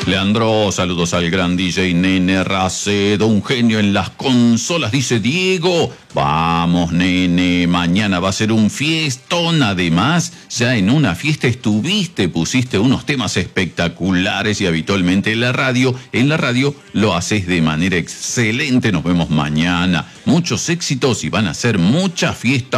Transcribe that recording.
Leandro, saludos al gran DJ Nene Racedo, un genio en las consolas, dice Diego. Vamos, nene, mañana va a ser un fiestón. Además, ya en una fiesta estuviste, pusiste unos temas espectaculares y habitualmente en la radio lo haces de manera excelente. Nos vemos mañana. Muchos éxitos y van a ser muchas fiestas.